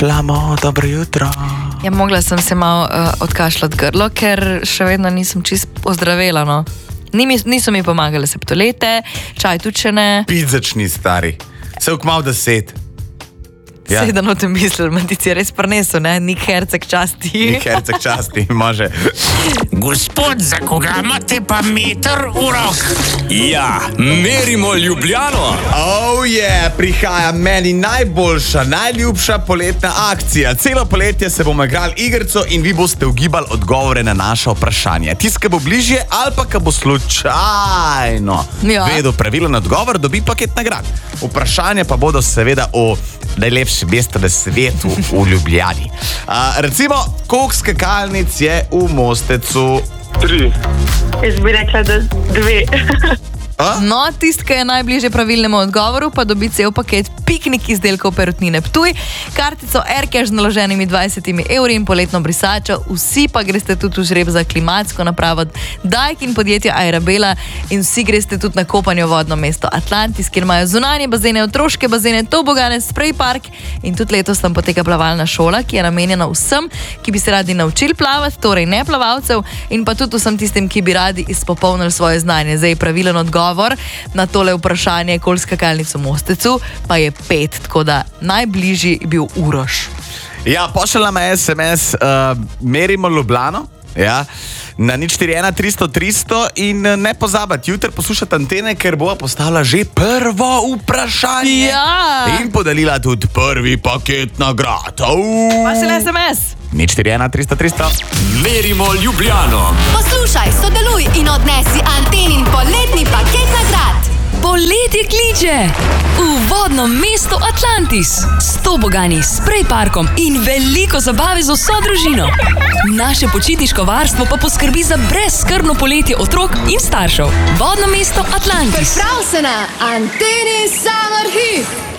Šlamo, dobro jutro. Ja, mogla sem se malo odkašljati grlo, ker še vedno nisem čist ozdravela, no. Niso mi pomagale septolete, čaj tudi še ne. Pizzačni stari. Se ukmal 10. Ja. Sedaj o tem mislim, Matici je res prinesel, ne? Nik Herceg časti. Nik Herceg časti, može. Gospod, za koga imate pa meter v rok? Ja, merimo Ljubljano. Oh yeah, prihaja meni najboljša, najljubša poletna akcija. Celo poletje se bomo igrali igrico in vi boste ugibali odgovore na naše vprašanje. Tist, ki bo bližje ali pa ki bo slučajno vedel pravilen odgovor, dobi paket nagrad. Vprašanje pa bodo seveda o najlepši mesto na svetu v Ljubljani. Recimo, koliko skakalnic je v Mostecu? 3. Jaz bi rekla, da 2. No, tist, ki je najbližje pravilnemu odgovoru, pa dobi cel paket piknik izdelkov Perutnine Ptuj, kartico Aircash z naloženimi 20 evri in poletno brisačo. Vsi pa greste tudi v žreb za klimatsko napravo Daikin podjetja Aerabela in vsi greste tudi na kopanje v vodno mesto Atlantis, kjer imajo zunanje bazene, otroške bazene, tobogane, spray park in tudi letos tam poteka plavalna šola, ki je namenjena vsem, ki bi se radi naučili plavati, torej ne plavalcev, in pa tudi vsem tistim, ki bi radi izpopolnili svoje znanje. Zdaj pravilen odgovor na tole vprašanje, koliko skakalnic v Mostecu, pa je 5, tako da najbližji je bil Uroš. Ja, pošlja nam SMS, merimo Ljubljano, ja, na 041 300 300 in ne pozabiti, jutri poslušati Antene, ker bo postavila že prvo vprašanje. Ja. In podelila tudi prvi paket nagrad. Pa še SMS. 041 300 300. Merimo Ljubljano. Poslušaj, sodeluj in odnesi Antenin poletni paket nagrad. Poletje kliče v vodno mesto Atlantis s tobogani, spray parkom in veliko zabave z vso družino. Naše počitniško varstvo pa poskrbi za brezskrbno poletje otrok in staršev. Vodno mesto Atlantis. Priprav se na Anteni Summer Hit.